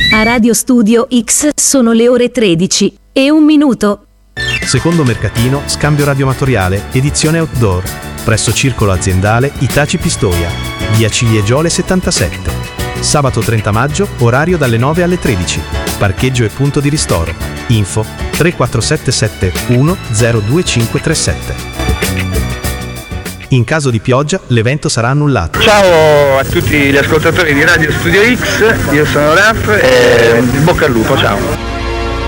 A Radio Studio X sono le ore 13:01. Secondo mercatino, scambio radioamatoriale, edizione outdoor, presso Circolo Aziendale Itaci Pistoia, via Ciliegiole 77. Sabato 30 maggio, orario dalle 9 alle 13. Parcheggio e punto di ristoro. Info 3477 102537. In caso di pioggia, l'evento sarà annullato. Ciao a tutti gli ascoltatori di Radio Studio X, io sono Raf e in bocca al lupo, ciao.